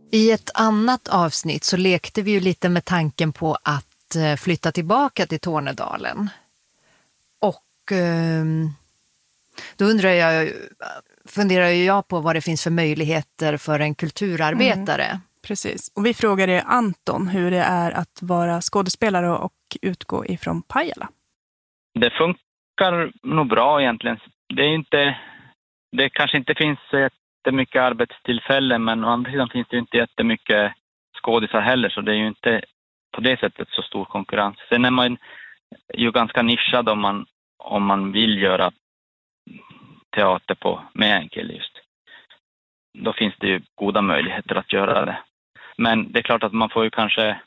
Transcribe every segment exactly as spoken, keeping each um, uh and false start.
I ett annat avsnitt så lekte vi ju lite med tanken på att flytta tillbaka till Tornedalen. Och eh, då undrar jag, funderar ju jag på vad det finns för möjligheter för en kulturarbetare. Mm, precis. Och vi frågade Anton hur det är att vara skådespelare och utgå ifrån Pajala. Det funkar nog bra egentligen. Det är inte, det kanske inte finns jättemycket arbetstillfällen, men å andra sidan finns det inte jättemycket skådisar heller, så det är ju inte på det sättet så stor konkurrens. Sen är man ju ganska nischad om man, om man vill göra teater på meänkieli just. Då finns det ju goda möjligheter att göra det. Men det är klart att man får ju kanske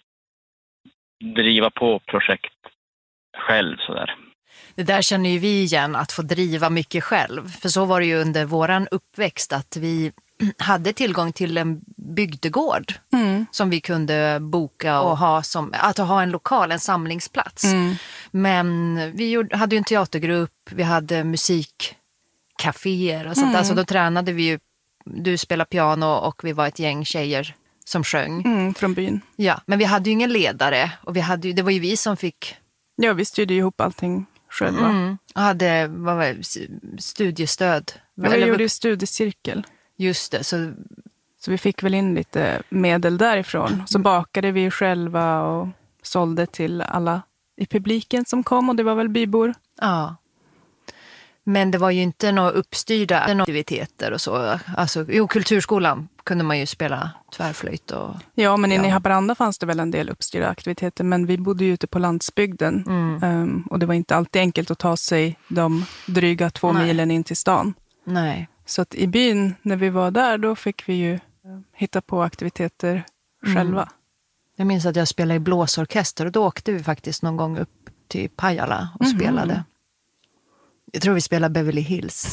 driva på projekt själv sådär. Det där känner ju vi igen, att få driva mycket själv. För så var det ju under våran uppväxt, att vi hade tillgång till en bygdegård mm. som vi kunde boka och ha som, att ha en lokal, en samlingsplats. Mm. Men vi gjorde, hade ju en teatergrupp, vi hade musikkaféer och sånt mm. där. Så då tränade vi ju, du spelade piano och vi var ett gäng tjejer som sjöng. Mm, från byn. Ja, men vi hade ju ingen ledare och vi hade ju, det var ju vi som fick... Ja, vi styrde ihop allting själva. Mm. Och hade vad var det, studiestöd. Ja, vi gjorde ju studiecirkel. Just det. Så... så vi fick väl in lite medel därifrån. Så bakade vi själva och sålde till alla i publiken som kom. Och det var väl bybor. Ja. Men det var ju inte några uppstyrda aktiviteter och så. Alltså, jo, kulturskolan kunde man ju spela tvärflöjt. Och, ja, men inne ja. i Haparanda fanns det väl en del uppstyrda aktiviteter. Men vi bodde ju ute på landsbygden. Mm. Um, och det var inte alltid enkelt att ta sig de dryga två Nej. milen in till stan. Nej. Så att i byn, när vi var där, då fick vi ju hitta på aktiviteter mm. själva. Jag minns att jag spelade i blåsorkester och då åkte vi faktiskt någon gång upp till Pajala och mm. spelade. Jag tror vi spelar Beverly Hills.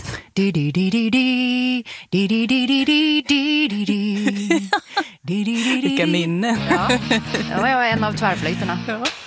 Vilka minnen. Ja, jag var en av tvärflöjterna. Ja.